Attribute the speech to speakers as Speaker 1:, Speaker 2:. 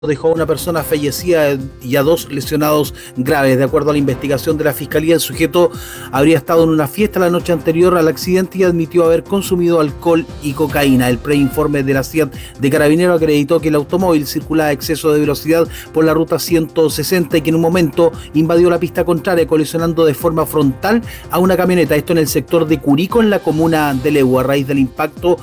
Speaker 1: dejó a una persona fallecida y a 2 lesionados graves. De acuerdo a la investigación de la Fiscalía, el sujeto habría estado en una fiesta la noche anterior al accidente y admitió haber consumido alcohol y cocaína. El preinforme de la CIAT de Carabineros acreditó que el automóvil circulaba a exceso de velocidad por la ruta 160 y que en un momento invadió la pista contraria, colisionando de forma frontal a una camioneta. Esto en el sector de Curicó, en la comuna de Lehue. A raíz del impacto,